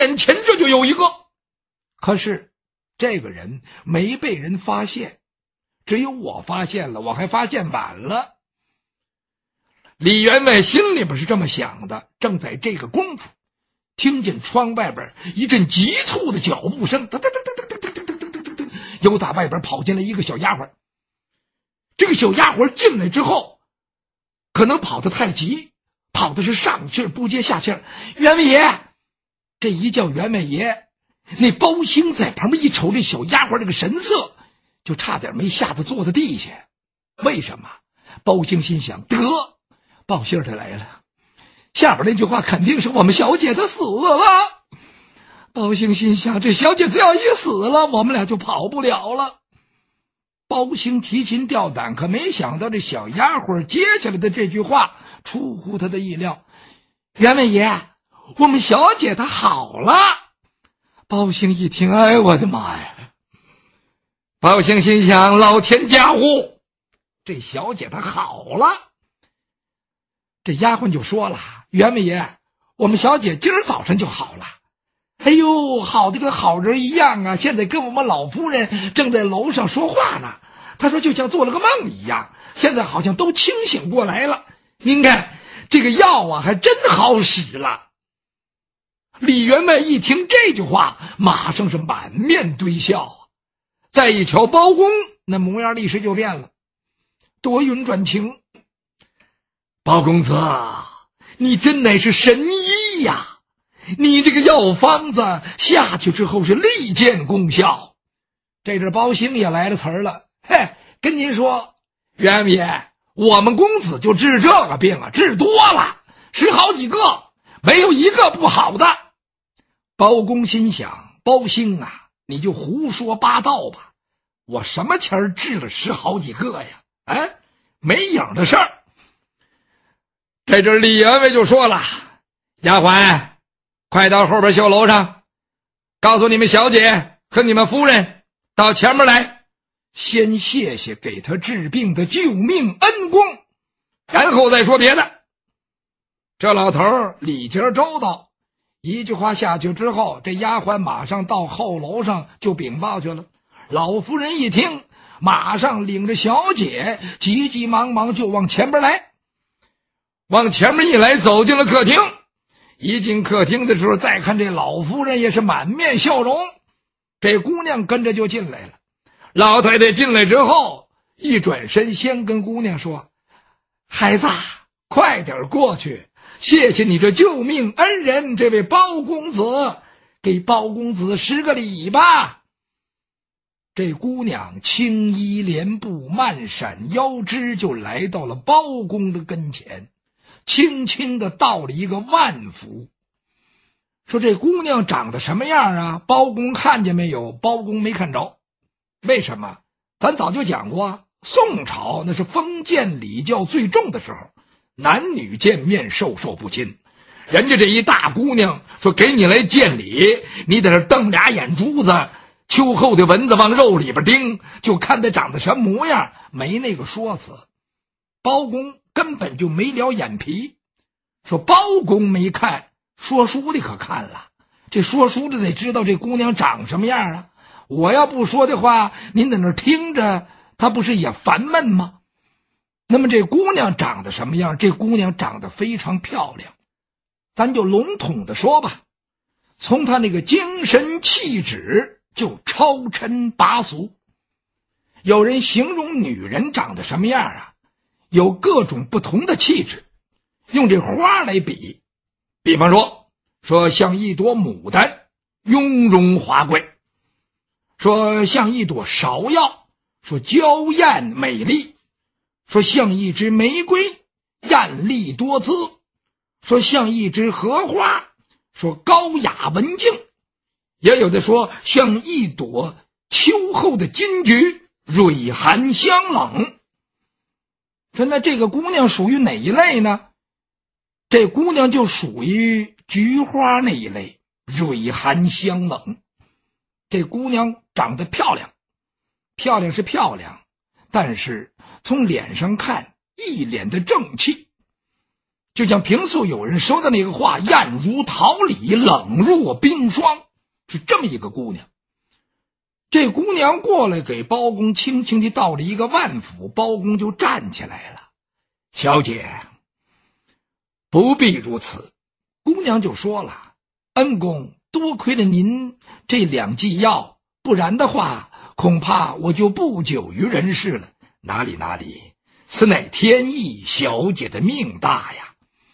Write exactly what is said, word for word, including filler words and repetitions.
眼前这就有一个。可是这个人没被人发现，只有我发现了，我还发现晚了。李员外心里边是这么想的，正在这个功夫，听见窗外边一阵急促的脚步声，噔噔噔噔噔噔噔噔噔噔，又打外边跑进来一个小丫鬟。这个小丫鬟进来之后，可能跑得太急，跑的是上气不接下气。员外爷，这一叫员外爷，那包兴在旁边一瞅这小丫鬟这个神色，就差点没吓得坐在地下。为什么？包兴心想，得报信的来了，下边那句话肯定是我们小姐她死了。包兴心想，这小姐只要一死了，我们俩就跑不了了。包兴提心吊胆，可没想到这小丫鬟接下来的这句话出乎他的意料。员外爷，我们小姐她好了。包兴一听，哎，我的妈呀！包兴心想，老天加护，这小姐她好了。这丫鬟就说了，员外爷，我们小姐今儿早晨就好了。哎呦，好的跟好人一样啊！现在跟我们老夫人正在楼上说话呢。她说就像做了个梦一样，现在好像都清醒过来了。您看这个药啊，还真好使了。李员外一听这句话，马上是满面堆笑。再一瞧包公，那模样立时就变了，多云转晴。包公子，你真乃是神医呀！你这个药方子下去之后是立见功效。这阵包兴也来了词儿了，嘿，跟您说，员外爷，我们公子就治这个病啊，治多了，十好几个，没有一个不好的。包公心想，包兴啊，你就胡说八道吧，我什么钱儿治了十好几个呀？哎，没影的事儿。这阵李员外就说了，丫鬟，快到后边绣楼上，告诉你们小姐和你们夫人到前面来，先谢谢给他治病的救命恩公，然后再说别的。这老头礼节周到，一句话下去之后，这丫鬟马上到后楼上就禀报去了。老夫人一听，马上领着小姐急急忙忙就往前边来。往前面一来，走进了客厅。一进客厅的时候，再看这老夫人也是满面笑容，这姑娘跟着就进来了。老太太进来之后，一转身先跟姑娘说，孩子，快点过去，谢谢你这救命恩人这位包公子，给包公子施个礼吧。这姑娘青衣莲步，慢闪腰肢，就来到了包公的跟前，轻轻的道了一个万福。说这姑娘长得什么样啊？包公看见没有？包公没看着。为什么？咱早就讲过，宋朝那是封建礼教最重的时候，男女见面授受不亲。人家这一大姑娘说给你来见礼，你在这瞪俩眼珠子，秋后的蚊子往肉里边叮，就看他长得什么模样，没那个说辞。包公根本就没聊眼皮，说包公没看，说书的可看了。这说书的得知道这姑娘长什么样啊！我要不说的话，您在那听着，她不是也烦闷吗？那么这姑娘长得什么样？这姑娘长得非常漂亮，咱就笼统的说吧，从她那个精神气质就超尘拔俗。有人形容女人长得什么样啊？有各种不同的气质，用这花来比，比方说说像一朵牡丹，雍容华贵；说像一朵芍药，说娇艳美丽；说像一枝玫瑰，艳丽多姿；说像一枝荷花，说高雅文静；也有的说像一朵秋后的金菊，蕊寒香冷。说那这个姑娘属于哪一类呢？这姑娘就属于菊花那一类，蕊寒香冷。这姑娘长得漂亮，漂亮是漂亮，但是从脸上看一脸的正气。 就像平素有人说的那个话，艳如桃李，冷若冰霜，是这么一个姑娘。这姑娘过来给包公轻轻地道了一个万福，包公就站起来了。小姐，不必如此。姑娘就说了，恩公多亏了您这两剂药，不然的话恐怕我就不久于人世了。哪里哪里，此乃天意，小姐的命大呀。